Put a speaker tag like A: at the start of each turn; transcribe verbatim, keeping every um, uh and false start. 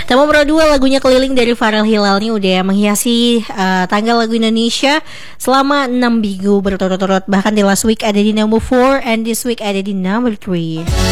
A: Nomor dua lagunya Keliling dari Farel Hilal nih udah menghiasi uh, tanggal lagu Indonesia selama enam minggu berturut-turut. Bahkan di last week ada di number four and this week ada di number three.